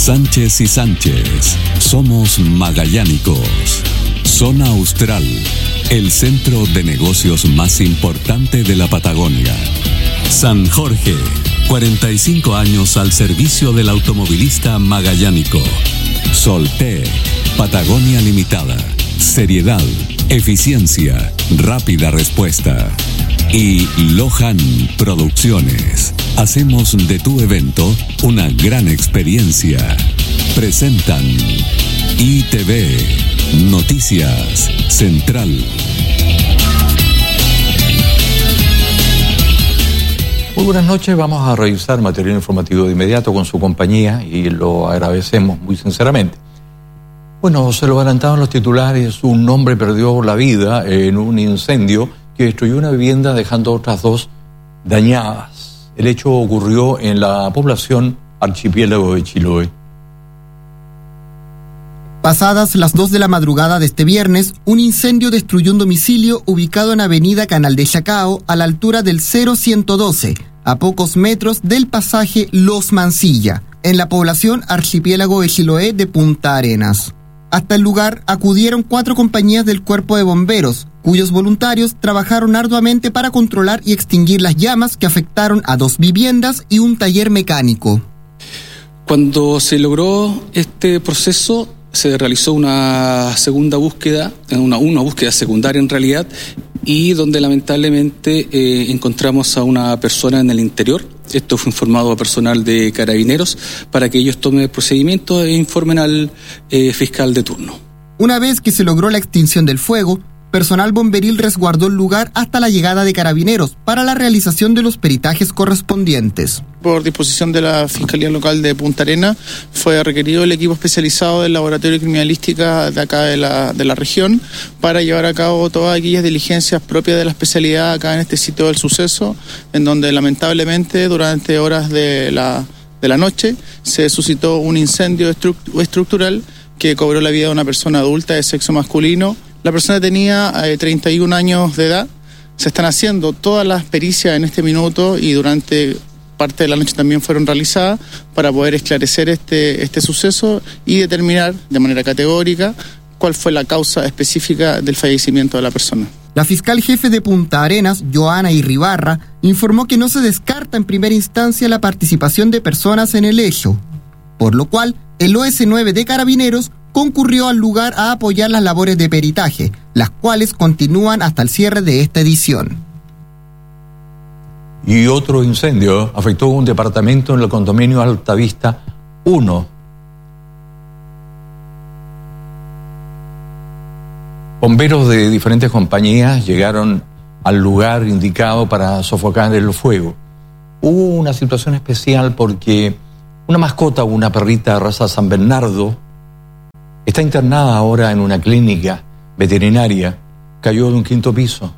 Sánchez y Sánchez, somos magallánicos. Zona Austral, el centro de negocios más importante de la Patagonia. San Jorge, 45 años al servicio del automovilista magallánico. Solté, Patagonia Limitada, seriedad, eficiencia, rápida respuesta. Y Lohan Producciones, hacemos de tu evento una gran experiencia. Presentan ITV, Noticias Central. Muy buenas noches, vamos a revisar material informativo de inmediato con su compañía y lo agradecemos muy sinceramente. Bueno, se lo adelantaban los titulares, un hombre perdió la vida en un incendio que destruyó una vivienda dejando otras dos dañadas. El hecho ocurrió en la población Archipiélago de Chiloé. Pasadas las 2 de la madrugada de este viernes, un incendio destruyó un domicilio ubicado en Avenida Canal de Chacao, a la altura del 0112, a pocos metros del pasaje Los Mansilla, en la población Archipiélago de Chiloé de Punta Arenas. Hasta el lugar acudieron 4 compañías del Cuerpo de Bomberos, cuyos voluntarios trabajaron arduamente para controlar y extinguir las llamas que afectaron a 2 viviendas y un taller mecánico. Cuando se logró este proceso, se realizó una segunda búsqueda, una búsqueda secundaria en realidad, y donde lamentablemente encontramos a una persona en el interior. Esto fue informado a personal de Carabineros para que ellos tomen el procedimiento e informen al fiscal de turno. Una vez que se logró la extinción del fuego, personal bomberil resguardó el lugar hasta la llegada de Carabineros para la realización de los peritajes correspondientes. Por disposición de la Fiscalía Local de Punta Arenas, fue requerido el equipo especializado del Laboratorio de Criminalística de acá de la región para llevar a cabo todas aquellas diligencias propias de la especialidad acá en este sitio del suceso, en donde lamentablemente durante horas de la noche se suscitó un incendio estructural que cobró la vida de una persona adulta de sexo masculino. La persona tenía 31 años de edad. Se están haciendo todas las pericias en este minuto y durante parte de la noche también fueron realizadas para poder esclarecer este suceso y determinar de manera categórica cuál fue la causa específica del fallecimiento de la persona. La fiscal jefe de Punta Arenas, Joana Irribarra, informó que no se descarta en primera instancia la participación de personas en el hecho, por lo cual el OS9 de Carabineros concurrió al lugar a apoyar las labores de peritaje, las cuales continúan hasta el cierre de esta edición. Y otro incendio afectó un departamento en el condominio Altavista 1. Bomberos de diferentes compañías llegaron al lugar indicado para sofocar el fuego. Hubo una situación especial porque una mascota, una perrita de raza San Bernardo, está internada ahora en una clínica veterinaria. Cayó de un 5º piso.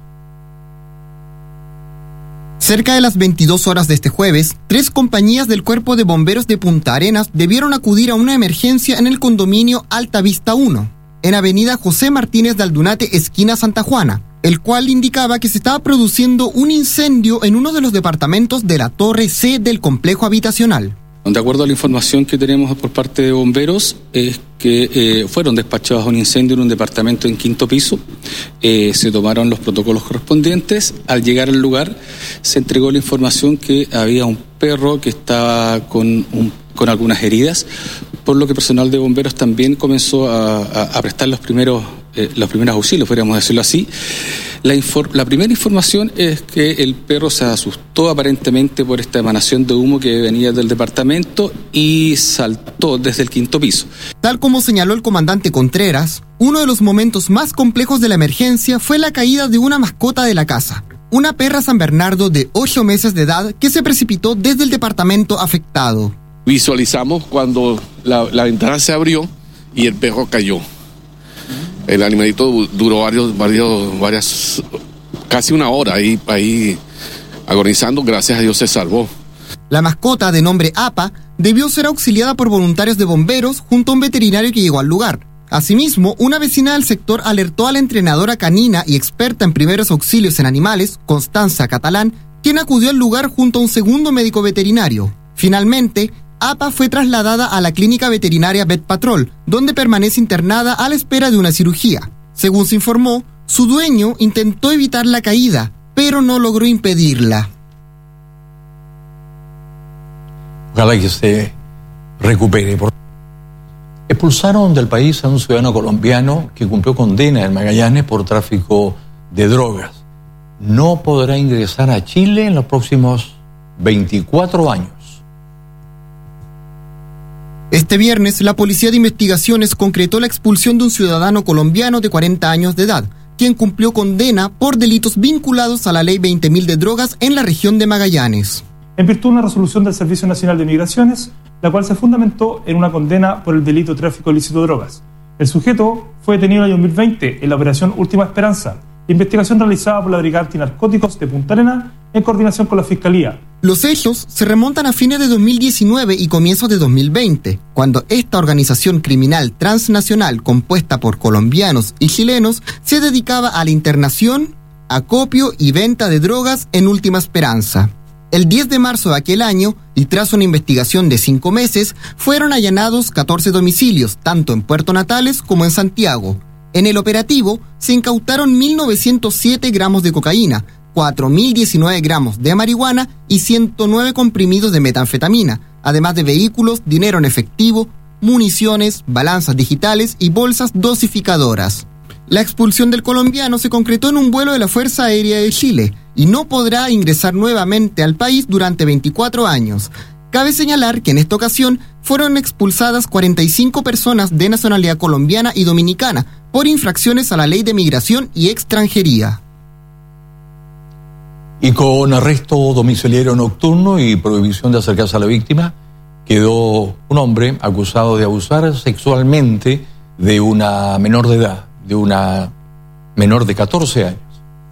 Cerca de las 22 horas de este jueves, 3 compañías del Cuerpo de Bomberos de Punta Arenas debieron acudir a una emergencia en el condominio Altavista 1, en Avenida José Martínez de Aldunate, esquina Santa Juana, el cual indicaba que se estaba produciendo un incendio en uno de los departamentos de la Torre C del complejo habitacional. De acuerdo a la información que tenemos por parte de bomberos, es que fueron despachados a un incendio en un departamento en 5º piso. Se tomaron los protocolos correspondientes. Al llegar al lugar, se entregó la información que había un perro que estaba con algunas heridas, por lo que personal de bomberos también comenzó a prestar los primeros auxilios, podríamos decirlo así. La primera información es que el perro se asustó aparentemente por esta emanación de humo que venía del departamento y saltó desde el 5º piso. Tal como señaló el comandante Contreras, uno de los momentos más complejos de la emergencia fue la caída de una mascota de la casa, una perra San Bernardo de 8 meses de edad que se precipitó desde el departamento afectado. Visualizamos cuando la ventana se abrió y el perro cayó. El animalito duró varias, casi una hora ahí agonizando. Gracias a Dios se salvó. La mascota, de nombre APA, debió ser auxiliada por voluntarios de bomberos junto a un veterinario que llegó al lugar. Asimismo, una vecina del sector alertó a la entrenadora canina y experta en primeros auxilios en animales, Constanza Catalán, quien acudió al lugar junto a un segundo médico veterinario. Finalmente, APA fue trasladada a la clínica veterinaria Vet Patrol, donde permanece internada a la espera de una cirugía. Según se informó, su dueño intentó evitar la caída, pero no logró impedirla. Ojalá que se recupere. Expulsaron del país a un ciudadano colombiano que cumplió condena en Magallanes por tráfico de drogas. No podrá ingresar a Chile en los próximos 24 años. Este viernes, la Policía de Investigaciones concretó la expulsión de un ciudadano colombiano de 40 años de edad, quien cumplió condena por delitos vinculados a la Ley 20.000 de drogas en la región de Magallanes. En virtud de una resolución del Servicio Nacional de Migraciones, la cual se fundamentó en una condena por el delito de tráfico ilícito de drogas. El sujeto fue detenido en el año 2020 en la operación Última Esperanza, investigación realizada por la Brigada Antinarcóticos de Punta Arenas en coordinación con la Fiscalía. Los hechos se remontan a fines de 2019 y comienzos de 2020, cuando esta organización criminal transnacional compuesta por colombianos y chilenos se dedicaba a la internación, acopio y venta de drogas en Última Esperanza. El 10 de marzo de aquel año, y tras una investigación de 5 meses, fueron allanados 14 domicilios, tanto en Puerto Natales como en Santiago. En el operativo se incautaron 1.907 gramos de cocaína, 4.019 gramos de marihuana y 109 comprimidos de metanfetamina, además de vehículos, dinero en efectivo, municiones, balanzas digitales y bolsas dosificadoras. La expulsión del colombiano se concretó en un vuelo de la Fuerza Aérea de Chile y no podrá ingresar nuevamente al país durante 24 años. Cabe señalar que en esta ocasión fueron expulsadas 45 personas de nacionalidad colombiana y dominicana por infracciones a la Ley de Migración y Extranjería. Y con arresto domiciliario nocturno y prohibición de acercarse a la víctima, quedó un hombre acusado de abusar sexualmente de una menor de edad, de una menor de 14 años.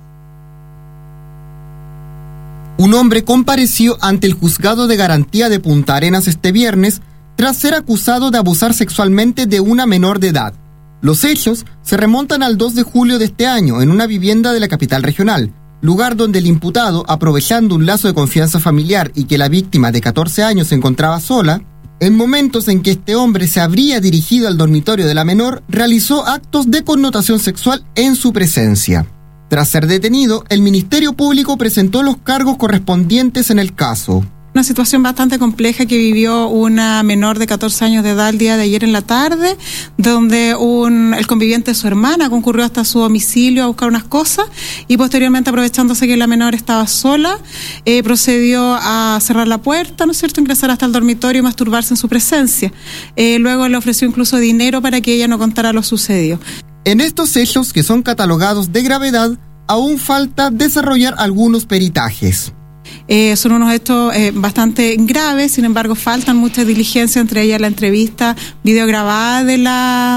Un hombre compareció ante el Juzgado de Garantía de Punta Arenas este viernes tras ser acusado de abusar sexualmente de una menor de edad. Los hechos se remontan al 2 de julio de este año en una vivienda de la capital regional, lugar donde el imputado, aprovechando un lazo de confianza familiar y que la víctima de 14 años se encontraba sola, en momentos en que este hombre se habría dirigido al dormitorio de la menor, realizó actos de connotación sexual en su presencia. Tras ser detenido, el Ministerio Público presentó los cargos correspondientes en el caso. Una situación bastante compleja que vivió una menor de 14 años de edad el día de ayer en la tarde, donde el conviviente de su hermana concurrió hasta su domicilio a buscar unas cosas y posteriormente, aprovechándose que la menor estaba sola, procedió a cerrar la puerta, ¿no es cierto?, ingresar hasta el dormitorio y masturbarse en su presencia. Luego le ofreció incluso dinero para que ella no contara lo sucedido. En estos hechos, que son catalogados de gravedad, aún falta desarrollar algunos peritajes. Son unos hechos bastante graves, sin embargo faltan muchas diligencias, entre ellas la entrevista videograbada de la